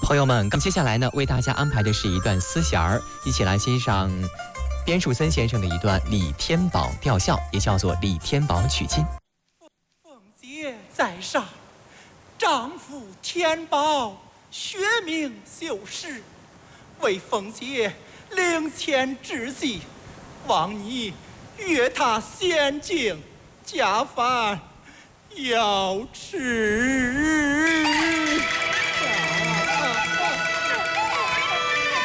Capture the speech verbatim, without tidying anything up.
朋友们，接下来呢，为大家安排的是一段丝弦儿，一起来欣赏边树森先生的一段李天宝吊孝，也叫做李天宝曲经。 凤姐在上，丈夫天宝学名修士，为凤姐领前之计，望你阅他仙境，家法要迟。